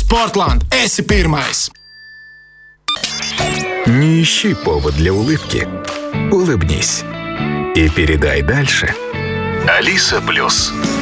Sportland, esi pirmais! Не ищи повод для улыбки. Улыбнись. И передай дальше. Алиса Плюс.